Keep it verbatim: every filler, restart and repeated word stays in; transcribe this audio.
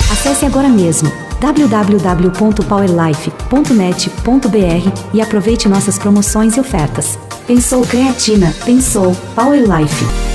Acesse agora mesmo w w w ponto powerlife ponto net ponto b r e aproveite nossas promoções e ofertas. Pensou Creatina, pensou Powerlife.